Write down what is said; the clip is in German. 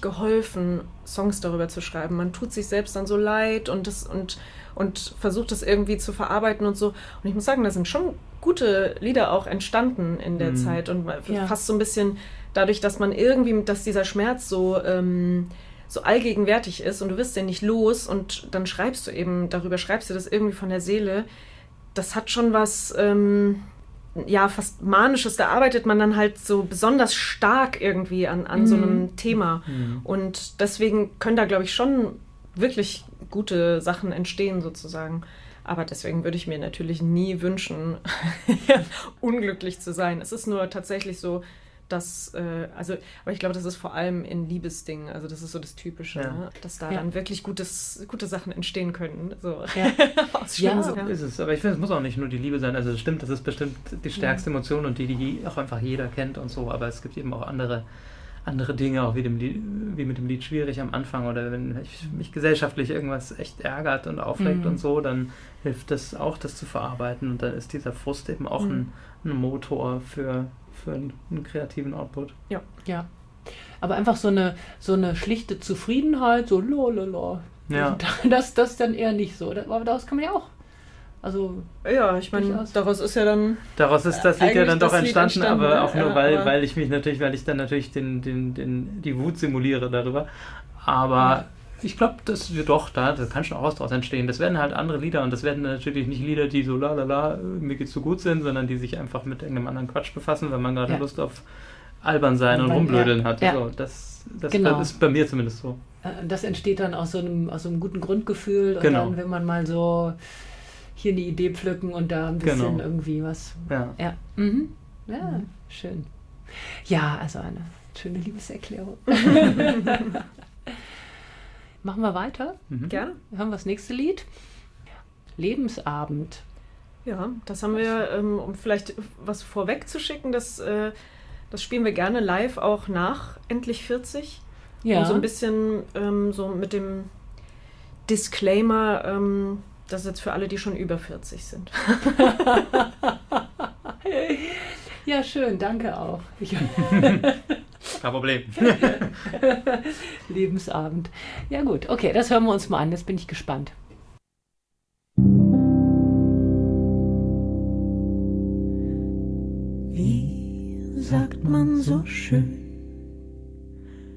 geholfen, Songs darüber zu schreiben. Man tut sich selbst dann so leid und versucht das irgendwie zu verarbeiten und so. Und ich muss sagen, da sind schon gute Lieder auch entstanden in der Zeit und fast so ein bisschen dadurch, dass man irgendwie, dass dieser Schmerz so allgegenwärtig ist und du wirst den nicht los und dann schreibst du das irgendwie von der Seele. Das hat schon was, fast Manisches. Da arbeitet man dann halt so besonders stark irgendwie an so einem Thema. Und deswegen können da, glaube ich, schon wirklich gute Sachen entstehen sozusagen. Aber deswegen würde ich mir natürlich nie wünschen, unglücklich zu sein. Es ist nur tatsächlich so, dass, aber ich glaube, das ist vor allem in Liebesdingen, also das ist so das Typische, ne? Dass da dann wirklich gute Sachen entstehen können. So. Ja, so ist es. Aber ich finde, es muss auch nicht nur die Liebe sein. Also es stimmt, das ist bestimmt die stärkste Emotion und die auch einfach jeder kennt und so. Aber es gibt eben auch andere Dinge, auch wie mit dem Lied Schwierig am Anfang oder wenn mich gesellschaftlich irgendwas echt ärgert und aufregt und so, dann hilft das auch, das zu verarbeiten und dann ist dieser Frust eben auch ein Motor für einen kreativen Output. Ja. Aber einfach so eine schlichte Zufriedenheit, so lololol. Ja. Das dann eher nicht so. Aber daraus kann man ja auch. Also ja, ich meine, daraus ist das Lied ja dann doch entstanden, aber auch nur, weil ich dann natürlich die Wut simuliere darüber. Aber ich glaube, das kann schon auch was daraus entstehen. Das werden halt andere Lieder und das werden natürlich nicht Lieder, die so mir geht's so gut sind, sondern die sich einfach mit irgendeinem anderen Quatsch befassen, wenn man gerade Lust auf albern sein und rumblödeln hat. So, das ist bei mir zumindest so. Das entsteht dann aus so einem guten Grundgefühl und dann, wenn man mal so hier eine Idee pflücken und da ein bisschen irgendwie was. Ja. Schön. Ja, also eine schöne Liebeserklärung. Machen wir weiter? Gerne. Hören wir das nächste Lied. Lebensabend. Ja, das haben wir, um vielleicht was vorwegzuschicken, das spielen wir gerne live auch nach Endlich 40. Ja. Und so ein bisschen so mit dem Disclaimer, das ist jetzt für alle, die schon über 40 sind. Ja, schön, danke auch. Kein Problem. Lebensabend. Ja gut, okay, das hören wir uns mal an, jetzt bin ich gespannt. Wie sagt man so schön,